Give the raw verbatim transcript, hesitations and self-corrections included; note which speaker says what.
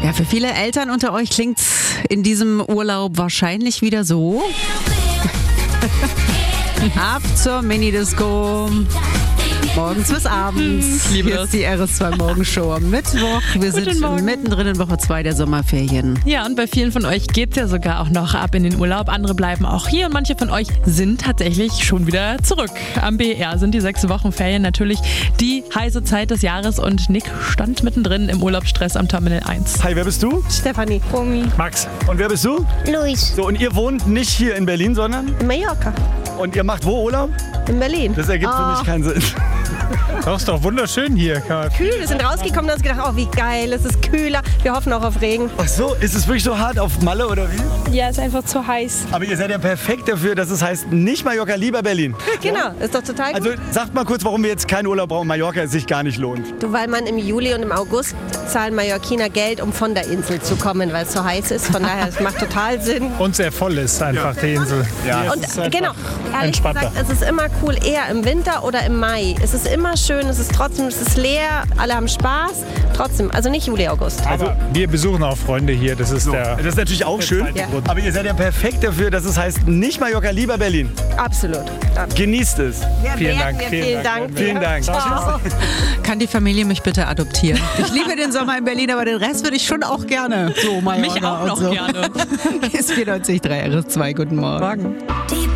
Speaker 1: Ja, für viele Eltern unter euch klingt's in diesem Urlaub wahrscheinlich wieder so. Ab zur Minidisco. Morgens bis abends.
Speaker 2: Liebe
Speaker 1: Hier
Speaker 2: das.
Speaker 1: ist die R S zwei Morgenshow am Mittwoch. Wir
Speaker 2: Guten
Speaker 1: sind
Speaker 2: Morgen.
Speaker 1: mittendrin in Woche zwei der Sommerferien.
Speaker 2: Ja, und bei vielen von euch geht's ja sogar auch noch ab in den Urlaub. Andere bleiben auch hier und manche von euch sind tatsächlich schon wieder zurück. Am B E R sind die sechs Wochen Ferien natürlich die heiße Zeit des Jahres und Nick stand mittendrin im Urlaubsstress am Terminal eins.
Speaker 3: Hi, wer bist du?
Speaker 4: Stefanie. Romy.
Speaker 3: Max. Und wer bist du?
Speaker 4: Luis.
Speaker 3: So, und ihr wohnt nicht hier in Berlin, sondern?
Speaker 4: In Mallorca.
Speaker 3: Und ihr macht wo Urlaub?
Speaker 4: In Berlin.
Speaker 3: Das ergibt für mich keinen Sinn.
Speaker 5: Das ist doch wunderschön hier. Kann man-
Speaker 4: Kühl, wir sind rausgekommen und haben uns gedacht, oh wie geil, es ist kühler. Wir hoffen auch auf Regen.
Speaker 3: Ach so, ist es wirklich so hart auf Malle oder wie?
Speaker 6: Ja, ist einfach zu heiß.
Speaker 3: Aber ihr seid ja perfekt dafür, dass es heißt, nicht Mallorca, lieber Berlin.
Speaker 4: Genau, ist doch total gut.
Speaker 3: Also sagt mal kurz, warum wir jetzt keinen Urlaub brauchen, Mallorca es sich gar nicht lohnt.
Speaker 4: Du, weil man im Juli und im August zahlen Mallorquiner Geld, um von der Insel zu kommen, weil es so heiß ist. Von daher, es macht total Sinn.
Speaker 5: Und sehr voll ist einfach die Insel.
Speaker 3: Ja.
Speaker 5: Hier
Speaker 4: Und
Speaker 5: ist es einfach
Speaker 4: genau, ehrlich
Speaker 5: entspannter.
Speaker 4: gesagt, es ist immer cool, eher im Winter oder im Mai. Es ist immer schön, es ist trotzdem, es ist leer, alle haben Spaß. Trotzdem, also nicht Juli, August.
Speaker 5: Aber wir besuchen auch Freunde hier. Das ist der.
Speaker 3: Das ist natürlich auch schön.
Speaker 4: Ja.
Speaker 3: Aber ihr seid ja perfekt dafür, dass es heißt, nicht Mallorca, lieber Berlin.
Speaker 4: Absolut.
Speaker 3: Genießt es.
Speaker 4: Ja,
Speaker 5: Vielen
Speaker 4: werden
Speaker 5: Dank,
Speaker 4: wir.
Speaker 5: vielen
Speaker 4: Vielen
Speaker 5: Dank.
Speaker 4: Dank.
Speaker 3: Vielen Dank.
Speaker 4: Ciao.
Speaker 1: Kann die Familie mich bitte adoptieren? Ich liebe den Sommer in Berlin, aber den Rest würde ich schon auch gerne. So, Mallorca
Speaker 2: Mich auch
Speaker 1: und
Speaker 2: noch
Speaker 1: so.
Speaker 2: gerne.
Speaker 1: Ist vierundneunzig Komma drei R S zwei. Guten Morgen.
Speaker 2: Morgen.